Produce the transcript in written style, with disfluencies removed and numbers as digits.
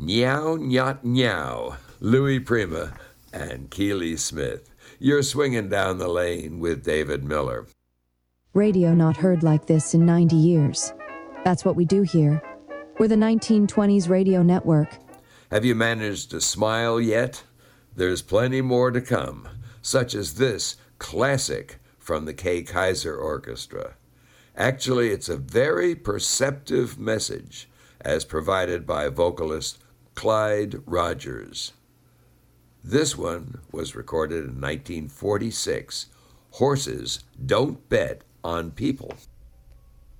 Meow, nyot, meow. Louis Prima and Keely Smith. You're swinging down the lane with David Miller. Radio not heard like this in 90 years. That's what we do here. We're the 1920s Radio Network. Have you managed to smile yet? There's plenty more to come, such as this classic from the Kay Kaiser Orchestra. Actually, it's a very perceptive message, as provided by vocalist Clyde Rogers. This one was recorded in 1946. Horses don't bet on people.